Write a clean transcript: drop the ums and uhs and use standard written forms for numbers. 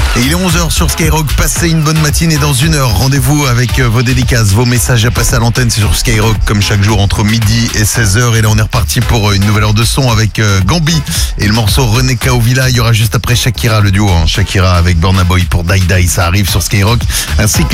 Et il est 11h sur Skyrock, passez une bonne matinée. Dans une heure, rendez-vous avec vos dédicaces, vos messages à passer à l'antenne. C'est sur Skyrock comme chaque jour entre midi et 16h. Et là on est reparti pour une nouvelle heure de son avec Gambi et le morceau René Kaovila. Il y aura juste après Shakira, le duo Shakira avec Burna Boy pour Die Die. Ça arrive sur Skyrock ainsi que